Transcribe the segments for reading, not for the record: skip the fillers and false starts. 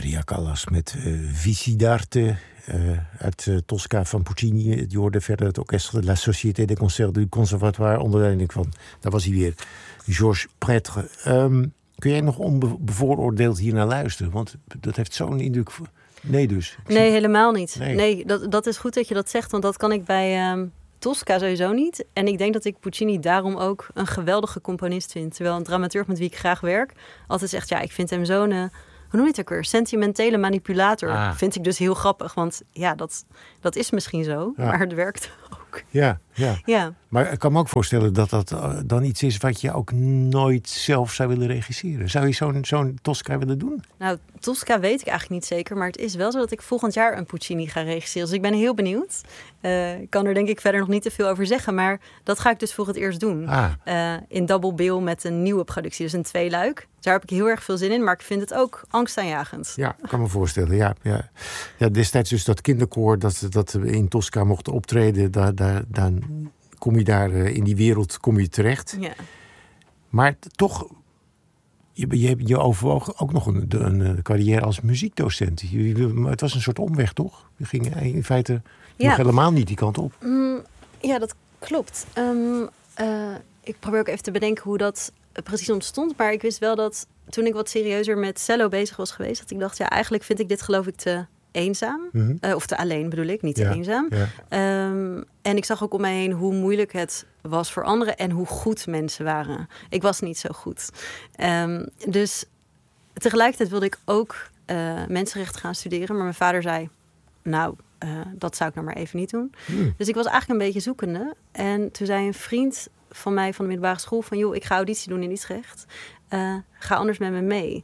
Maria Callas met Vici d'Arte uit Tosca van Puccini. Je hoorde verder het orkest de La Société des Concerts du Conservatoire onder leiding van, daar was hij weer, Georges Prêtre. Kun jij nog onbevooroordeeld hier naar luisteren? Want dat heeft zo'n indruk. Nee dus. Nee, helemaal niet. Nee, dat is goed dat je dat zegt, want dat kan ik bij Tosca sowieso niet. En ik denk dat ik Puccini daarom ook een geweldige componist vind. Terwijl een dramaturg met wie ik graag werk altijd zegt, ja, ik vind hem zo'n, hoe noem je het ook weer? Sentimentele manipulator. Vind ik dus heel grappig, want ja, dat is misschien zo, maar het werkt ook. Ja. Maar ik kan me ook voorstellen dat dat dan iets is wat je ook nooit zelf zou willen regisseren. Zou je zo'n Tosca willen doen? Nou, Tosca weet ik eigenlijk niet zeker, maar het is wel zo dat ik volgend jaar een Puccini ga regisseren. Dus ik ben heel benieuwd. Ik kan er denk ik verder nog niet te veel over zeggen, maar dat ga ik dus voor het eerst doen. In double bill met een nieuwe productie, dus een tweeluik. Daar heb ik heel erg veel zin in, maar ik vind het ook angstaanjagend. Ja, ik kan me voorstellen, ja, destijds dus dat kinderkoor dat in Tosca mocht optreden, dan kom je daar in die wereld terecht. Ja. Maar toch, je overwoog ook nog een carrière als muziekdocent. Het was een soort omweg, toch? Je ging in feite nog helemaal niet die kant op. Ja, dat klopt. Ik probeer ook even te bedenken hoe dat precies ontstond. Maar ik wist wel dat toen ik wat serieuzer met cello bezig was geweest, dat ik dacht, ja, eigenlijk vind ik dit geloof ik te eenzaam. Of te alleen bedoel ik, niet te eenzaam. Ja. En ik zag ook om mij heen hoe moeilijk het was voor anderen en hoe goed mensen waren. Ik was niet zo goed. Dus tegelijkertijd wilde ik ook mensenrechten gaan studeren. Maar mijn vader zei, nou, dat zou ik nou maar even niet doen. Dus ik was eigenlijk een beetje zoekende. En toen zei een vriend van mij van de middelbare school van, joh, ik ga auditie doen in Utrecht. Ga anders met me mee.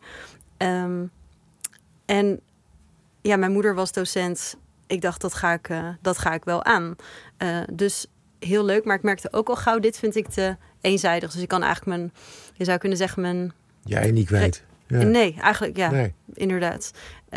En ja, mijn moeder was docent. Ik dacht, dat ga ik wel aan. Dus heel leuk, maar ik merkte ook al gauw, dit vind ik te eenzijdig. Dus ik kan eigenlijk je zou kunnen zeggen jij niet kwijt. Ja. Nee, eigenlijk inderdaad.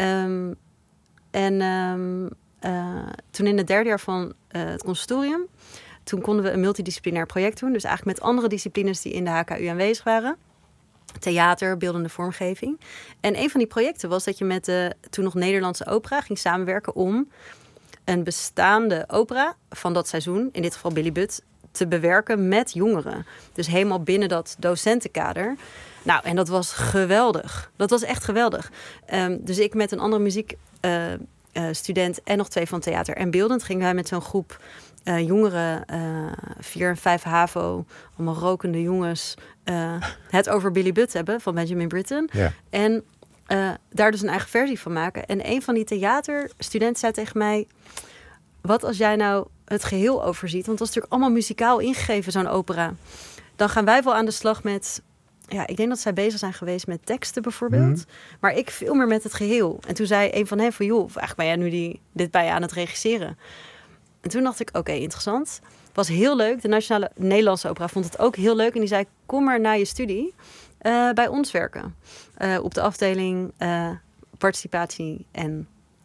Toen in het derde jaar van het conservatorium, toen konden we een multidisciplinair project doen. Dus eigenlijk met andere disciplines die in de HKU aanwezig waren. Theater, beeldende vormgeving. En een van die projecten was dat je met de toen nog Nederlandse opera ging samenwerken om een bestaande opera van dat seizoen, in dit geval Billy Budd, te bewerken met jongeren. Dus helemaal binnen dat docentenkader. Nou, en dat was geweldig. Dat was echt geweldig. Dus ik met een andere muziekstudent en nog 2 van theater en beeldend gingen wij met zo'n groep jongeren, 4 en 5 HAVO, allemaal rokende jongens, het over Billy Budd hebben van Benjamin Britten. Ja. En daar dus een eigen versie van maken. En een van die theaterstudenten zei tegen mij, wat als jij nou het geheel overziet? Want dat is natuurlijk allemaal muzikaal ingegeven, zo'n opera. Dan gaan wij wel aan de slag met, ja, ik denk dat zij bezig zijn geweest met teksten bijvoorbeeld. Maar ik veel meer met het geheel. En toen zei een van hen van, joh, eigenlijk ben jij nu dit bij je aan het regisseren. En toen dacht ik, oké, interessant. Het was heel leuk. De Nationale Nederlandse Opera vond het ook heel leuk. En die zei, kom maar na je studie bij ons werken. Op de afdeling participatie en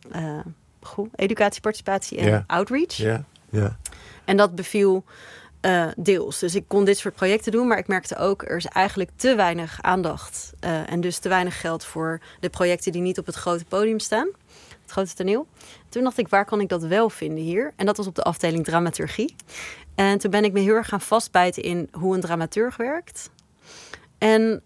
educatie, participatie en outreach. Ja. En dat beviel deels. Dus ik kon dit soort projecten doen, maar ik merkte ook, er is eigenlijk te weinig aandacht. En dus te weinig geld voor de projecten die niet op het grote podium staan. Het grote toneel. Toen dacht ik, waar kan ik dat wel vinden hier? En dat was op de afdeling dramaturgie. En toen ben ik me heel erg gaan vastbijten in hoe een dramaturg werkt. En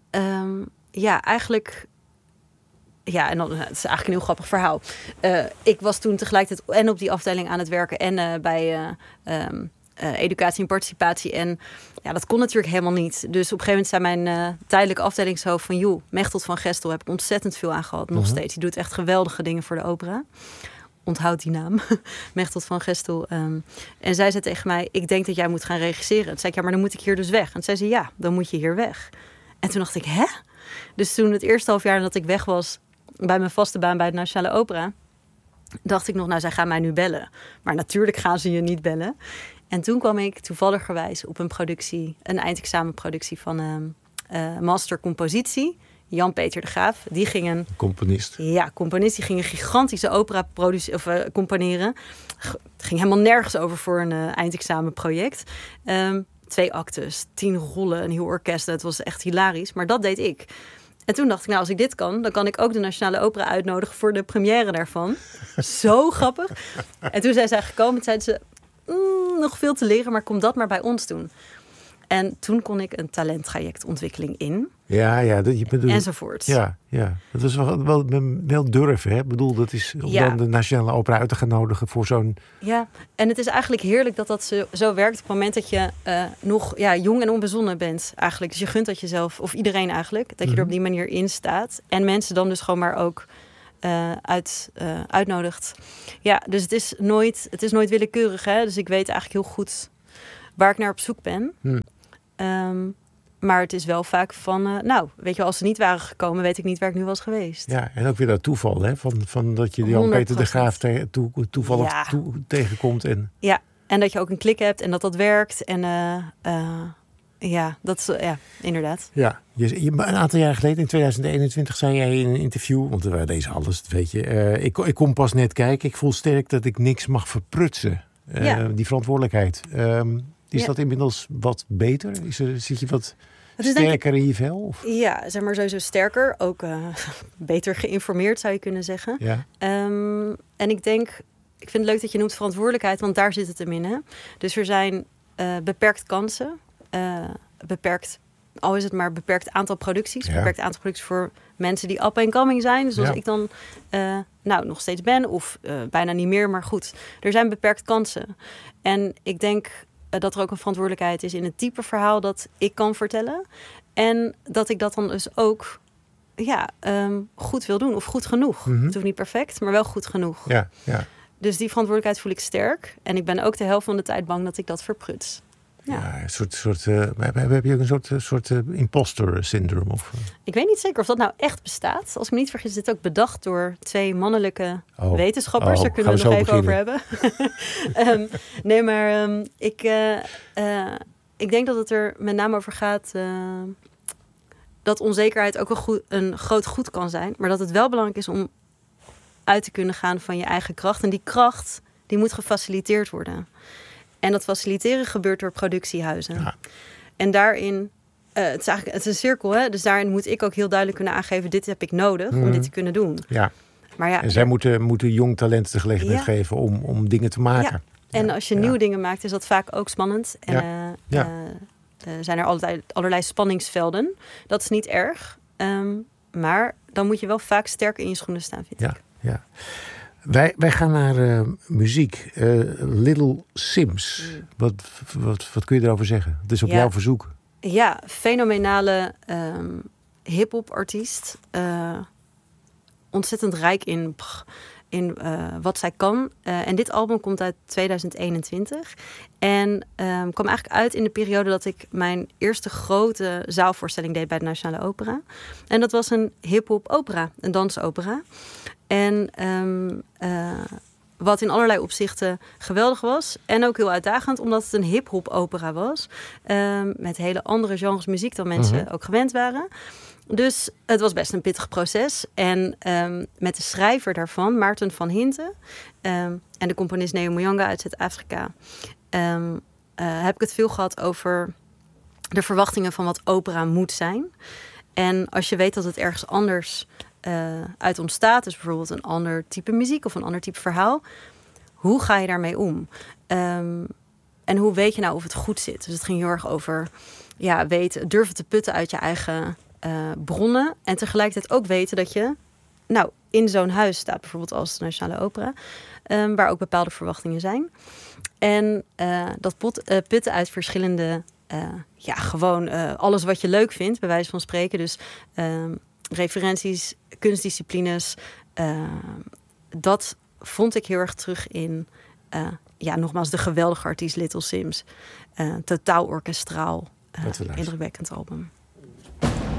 eigenlijk, ja, en dan, het is eigenlijk een heel grappig verhaal. Ik was toen tegelijkertijd en op die afdeling aan het werken en bij educatie en participatie. En ja, dat kon natuurlijk helemaal niet. Dus op een gegeven moment zei mijn tijdelijke afdelingshoofd van, joh, Mechtelt van Gestel heb ik ontzettend veel aan gehad. Nog steeds. Die doet echt geweldige dingen voor de opera. Onthoud die naam. Mechtelt van Gestel. En zij zei tegen mij, ik denk dat jij moet gaan regisseren. Toen zei ik, ja, maar dan moet ik hier dus weg. En toen zei ze, ja, dan moet je hier weg. En toen dacht ik, hè? Dus toen het eerste half jaar dat ik weg was bij mijn vaste baan bij de Nationale Opera, dacht ik nog, nou, zij gaan mij nu bellen. Maar natuurlijk gaan ze je niet bellen. En toen kwam ik toevalligerwijs op een eindexamenproductie van Master Compositie. Jan-Peter de Graaf, die ging een componist. Ja, componist. Die ging een gigantische opera componeren. Het ging helemaal nergens over voor een eindexamenproject. 2 actes, 10 rollen, een heel orkest. Het was echt hilarisch. Maar dat deed ik. En toen dacht ik, nou, als ik dit kan, dan kan ik ook de Nationale Opera uitnodigen voor de première daarvan. Zo grappig. En toen zijn zij gekomen, zeiden ze, nog veel te leren, maar kom dat maar bij ons doen. En toen kon ik een talenttrajectontwikkeling in. Ja, je bedoelt, enzovoort. Ja. Dat is wel durven, hè? Ik bedoel, dat is om dan de Nationale Opera uit te gaan nodigen voor zo'n... Ja, en het is eigenlijk heerlijk dat zo werkt op het moment dat je nog jong en onbezonnen bent eigenlijk. Dus je gunt dat jezelf, of iedereen eigenlijk, dat je er op die manier in staat. En mensen dan dus gewoon maar ook uitnodigt. Ja, dus het is nooit willekeurig, hè? Dus ik weet eigenlijk heel goed waar ik naar op zoek ben. Maar het is wel vaak van, weet je, als ze niet waren gekomen, weet ik niet waar ik nu was geweest. Ja, en ook weer dat toeval, hè? Van dat je Jan-Peter de Graaf toevallig tegenkomt. Ja, en dat je ook een klik hebt en dat werkt. En dat is, inderdaad. Ja, een aantal jaar geleden, in 2021, zei jij in een interview, want we lezen alles, dat weet je. Ik kom pas net kijken, ik voel sterk dat ik niks mag verprutsen. Die verantwoordelijkheid. Is dat inmiddels wat beter? Zit je wat sterker in je vel? Of? Ja, zeg maar sowieso sterker. Ook beter geïnformeerd zou je kunnen zeggen. Ja. En ik vind het leuk dat je noemt verantwoordelijkheid, want daar zit het hem in. Hè? Dus er zijn beperkt kansen. Al is het maar beperkt aantal producties. Ja. Beperkt aantal producties voor mensen die up and coming zijn. Zoals ik dan nog steeds ben. Of bijna niet meer, maar goed. Er zijn beperkt kansen. En ik denk dat er ook een verantwoordelijkheid is in het type verhaal dat ik kan vertellen. En dat ik dat dan dus ook goed wil doen. Of goed genoeg. Het hoeft niet perfect, maar wel goed genoeg. Ja. Dus die verantwoordelijkheid voel ik sterk. En ik ben ook de helft van de tijd bang dat ik dat verpruts. Ja, heb je ook een soort imposter syndroom? Of? Ik weet niet zeker of dat nou echt bestaat. Als ik me niet vergis, is dit ook bedacht door 2 mannelijke wetenschappers. Daar kunnen we het nog even over hebben. Nee, maar ik denk dat het er met name over gaat dat onzekerheid ook een groot goed kan zijn. Maar dat het wel belangrijk is om uit te kunnen gaan van je eigen kracht. En die kracht, die moet gefaciliteerd worden. En dat faciliteren gebeurt door productiehuizen. Ja. En daarin, het is een cirkel, hè? Dus daarin moet ik ook heel duidelijk kunnen aangeven, dit heb ik nodig om dit te kunnen doen. Ja. Maar en zij moeten jong talent de gelegenheid geven om dingen te maken. Ja. En als je nieuwe dingen maakt, is dat vaak ook spannend. En zijn er allerlei spanningsvelden. Dat is niet erg. Maar dan moet je wel vaak sterk in je schoenen staan, vind ik. Ja. Wij gaan naar muziek. Little Simz. Wat kun je erover zeggen? Het is op jouw verzoek. Ja, fenomenale hip-hop artiest. Ontzettend rijk in wat zij kan. En dit album komt uit 2021. En kwam eigenlijk uit in de periode dat ik mijn eerste grote zaalvoorstelling deed bij de Nationale Opera. En dat was een hip-hop opera, een dansopera. En wat in allerlei opzichten geweldig was. En ook heel uitdagend, omdat het een hip-hop opera was. Met hele andere genres muziek dan mensen ook gewend waren. Dus het was best een pittig proces. En met de schrijver daarvan, Maarten van Hinten, en de componist Neo Muyanga uit Zuid-Afrika, heb ik het veel gehad over de verwachtingen van wat opera moet zijn. En als je weet dat het ergens anders uit ontstaat, dus bijvoorbeeld een ander type muziek of een ander type verhaal, hoe ga je daarmee om? En hoe weet je nou of het goed zit? Dus het ging heel erg over durven te putten uit je eigen bronnen. En tegelijkertijd ook weten dat je in zo'n huis staat, bijvoorbeeld als de Nationale Opera, waar ook bepaalde verwachtingen zijn. En dat putten uit verschillende, alles wat je leuk vindt, bij wijze van spreken. Dus referenties, kunstdisciplines. Dat vond ik heel erg terug in, nogmaals, de geweldige artiest Little Simz. Totaal orkestraal, indrukwekkend album.